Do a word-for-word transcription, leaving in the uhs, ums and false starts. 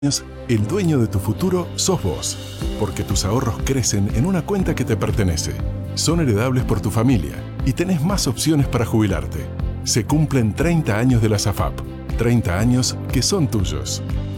el dueño de tu futuro sos vos, porque tus ahorros crecen en una cuenta que te pertenece. Son heredables por tu familia y tenés más opciones para jubilarte. Se cumplen treinta años de la SAFAP, treinta años que son tuyos.